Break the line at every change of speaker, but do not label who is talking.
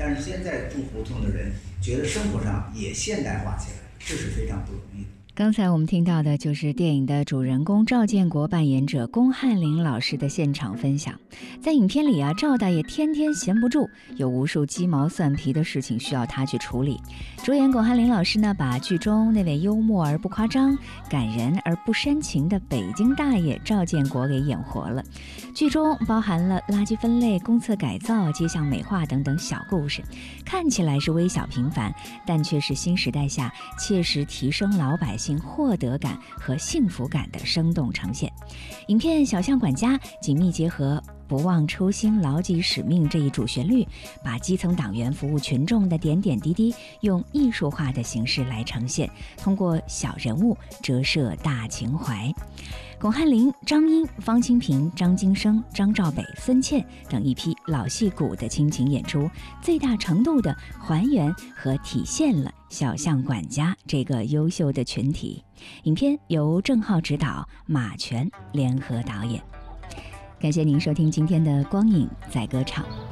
但是现在住胡同的人觉得生活上也现代化起来，这是非常不容易的。
刚才我们听到的就是电影的主人公赵建国扮演者龚汉林老师的现场分享。在影片里啊，赵大爷天天闲不住，有无数鸡毛蒜皮的事情需要他去处理。主演龚汉林老师呢，把剧中那位幽默而不夸张、感人而不煽情的北京大爷赵建国给演活了。剧中包含了垃圾分类、公厕改造、街巷美化等等小故事，看起来是微小平凡，但却是新时代下切实提升老百姓获得感和幸福感的生动呈现。影片《小巷管家》紧密结合不忘初心、牢记使命这一主旋律，把基层党员服务群众的点点滴滴用艺术化的形式来呈现，通过小人物折射大情怀。巩汉林、张英、方清平、张金生、张兆北、孙茜等一批老戏骨的倾情演出，最大程度地还原和体现了小巷管家这个优秀的群体。影片由郑浩执导，马全联合导演。感谢您收听今天的光影在歌场。